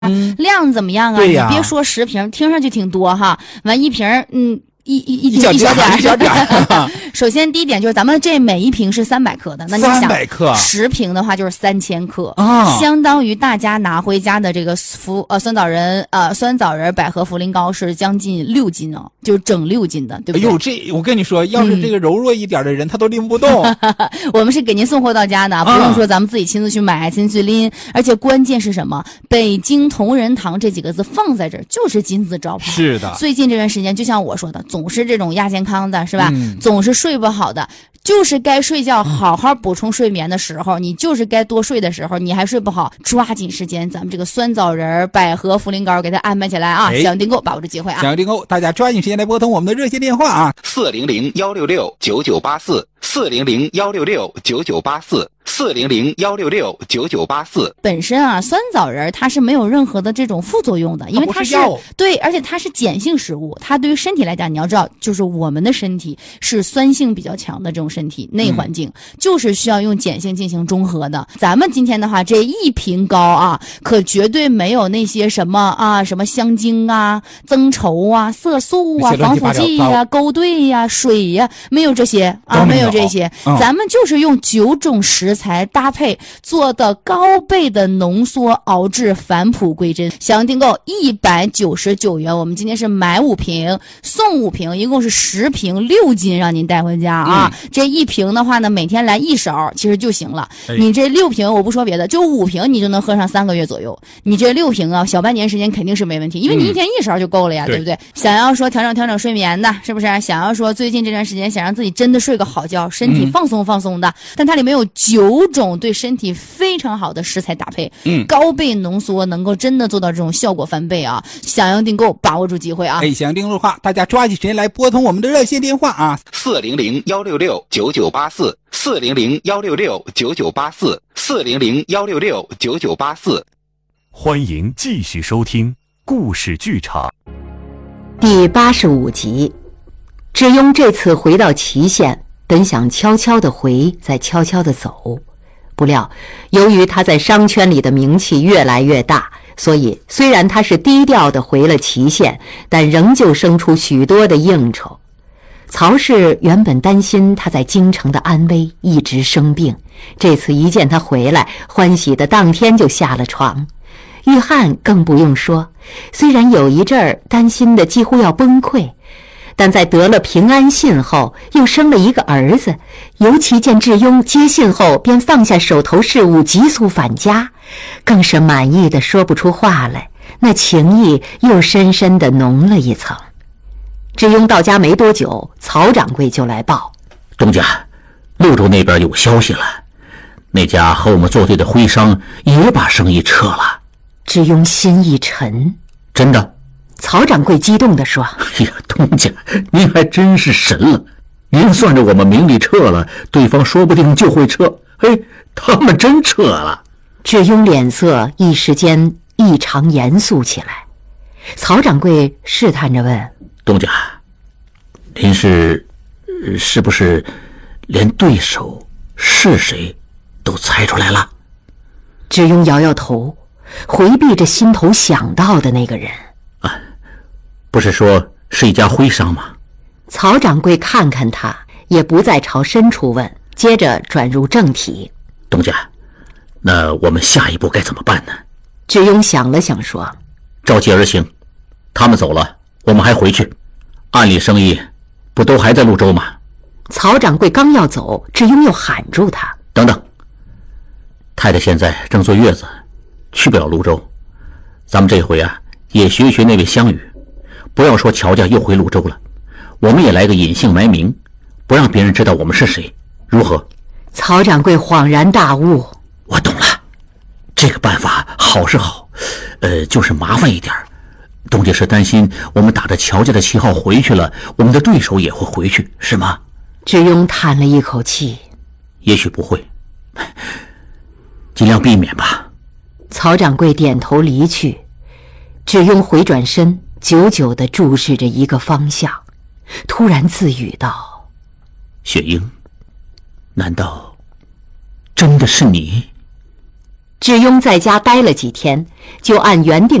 量怎么样啊？ 对呀， 你别说10瓶，听上去挺多哈，完一瓶一小点首先第一点就是咱们这每一瓶是300克的，那你想 300克 10瓶的话就是3000克啊， 相当于大家拿回家的这个酸枣仁百合茯苓膏是将近6斤哦，就是整6斤的，对不对？ 哎呦，这我跟你说，要是这个柔弱一点的人，他都拎不动。 我们是给您送货到家的，不用说咱们自己亲自去买、亲自去拎。而且关键是什么？北京同仁堂这几个字放在这儿就是金字招牌。 是的， 最近这段时间，就像我说的，总是这种亚健康的，是吧？总是睡不好的。就是该睡觉好好补充睡眠的时候，你就是该多睡的时候，你还睡不好，抓紧时间，咱们这个酸枣仁百合茯苓膏给它安排起来啊！想要订购把握住机会啊！ 想要订购，大家抓紧时间来拨通我们的热线电话啊 ，400-166-9984，400-166-9984，400-166-9984。 本身啊，酸枣仁它是没有任何的这种副作用的，因为它是对，而且它是碱性食物，它对于身体来讲，你要知道，就是我们的身体是酸性比较强的这种身体内环境，就是需要用碱性进行中和的。咱们今天的话，这一瓶膏啊，可绝对没有那些什么香精啊、增稠啊、色素啊、防腐剂呀、勾兑呀、水呀，没有这些啊，没有这些。咱们就是用9种食材搭配做的高倍的浓缩熬制，返璞归真。想要订购199元，我们今天是买5瓶送5瓶，一共是10瓶6斤，让您带回家啊。这一瓶的话呢，每天来1勺其实就行了。你这6瓶我不说别的，就5瓶你就能喝上3个月左右。你这6瓶啊，小半年时间肯定是没问题，因为你一天1勺就够了呀，对不对？想要说调整睡眠的，是不是？想要说最近这段时间想让自己真的睡个好觉，身体放松的，但它里面有9种对身体非常好的食材搭配，高倍浓缩，能够真的做到这种效果翻倍啊！想要订购，把握住机会啊！ 想要订购的话，大家抓紧时间来拨通我们的热线电话啊 ，400-166-9984，400-166-9984，400-166-9984。 欢迎继续收听故事剧场第85集。智庸这次回到祁县，本想悄悄地回，再悄悄地走，不料由于他在商圈里的名气越来越大，所以虽然他是低调地回了祁县，但仍旧生出许多的应酬。曹氏原本担心他在京城的安危，一直生病，这次一见他回来，欢喜的当天就下了床。玉翰更不用说，虽然有一阵儿担心的几乎要崩溃，但在得了平安信后，又生了一个儿子，尤其见智庸接信后便放下手头事务，急速返家，更是满意的说不出话来，那情意又深深的浓了一层。智庸到家没多久，曹掌柜就来报： 东家，潞州那边有消息了，那家和我们作对的徽商也把生意撤了。 智庸心一沉： 真的？ 曹掌柜激动地说： 哎呀，东家，您还真是神了！您算着我们明里撤了，对方说不定就会撤。他们真撤了。 智庸脸色一时间异常严肃起来。曹掌柜试探着问： 东家，您是不是连对手是谁都猜出来了？ 智庸摇摇头，回避着心头想到的那个人。 不是说是一家徽商吗？ 曹掌柜看看他，也不再朝深处问，接着转入正题： 东家，那我们下一步该怎么办呢？ 智庸想了想说： 照计而行，他们走了，我们还回去，按理生意不都还在潞州吗？ 曹掌柜刚要走，智庸又喊住他： 等等，太太现在正坐月子，去不了潞州，咱们这回啊也学一学那位湘雨，不要说乔家又回潞州了，我们也来个隐姓埋名，不让别人知道我们是谁，如何？ 曹掌柜恍然大悟： 我懂了，这个办法好是好，就是麻烦一点。东家是担心我们打着乔家的旗号回去了，我们的对手也会回去，是吗？ 智庸叹了一口气： 也许不会，尽量避免吧。 曹掌柜点头离去。智庸回转身，久久地注视着一个方向，突然自语道： 雪英，难道真的是你？ 智庸在家待了几天，就按原定